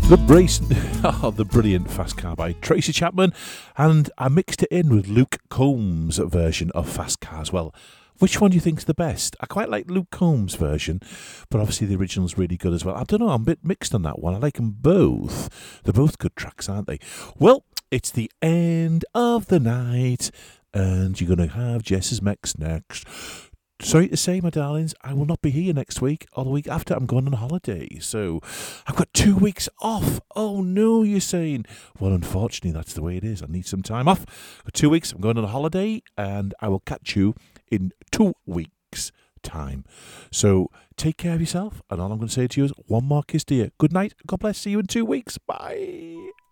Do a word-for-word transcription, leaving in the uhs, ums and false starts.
The brace, oh, the brilliant Fast Car by Tracy Chapman, and I mixed it in with Luke Combs' version of Fast Car as well. Which one do you think's the best? I quite like Luke Combs' version, but obviously the original's really good as well. I don't know, I'm a bit mixed on that one. I like them both. They're both good tracks, aren't they? Well, it's the end of the night, and you're going to have Jess's Mix next. Sorry to say, my darlings, I will not be here next week or the week after. I'm going on holiday. So I've got two weeks off. Oh, no, you're saying. Well, unfortunately, that's the way it is. I need some time off. For two weeks, I'm going on a holiday, and I will catch you in two weeks' time. So take care of yourself, and all I'm going to say to you is one more kiss, dear. Good night. God bless. See you in two weeks. Bye.